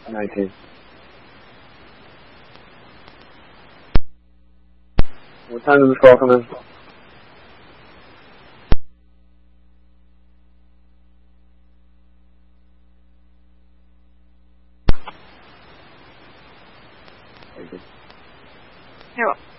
19. What time does this call come in? Thank you. You're welcome.